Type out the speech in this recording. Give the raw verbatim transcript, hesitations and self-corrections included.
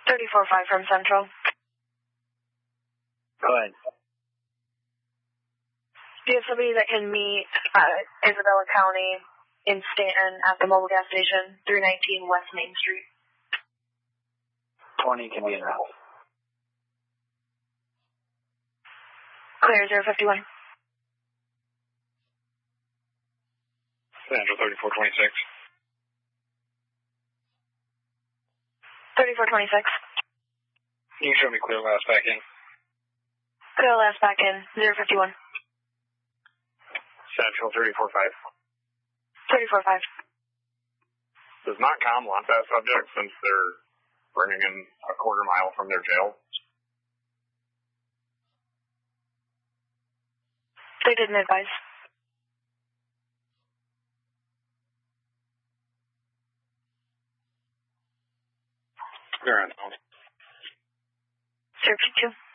thirty-four five from Central. Go ahead. Do you have somebody that can meet uh, Isabella County in Stanton at the mobile gas station, three nineteen West Main Street? twenty can be enough. Clear, zero fifty-one. Central thirty-four twenty-six. thirty-four twenty-six. You can show me clear last back in. Clear last back in, zero fifty-one. Central thirty-four five. thirty-four five. Does not com want that subject since they're bringing in a quarter mile from their jail? They didn't advise. Clear on. zero fifty-two.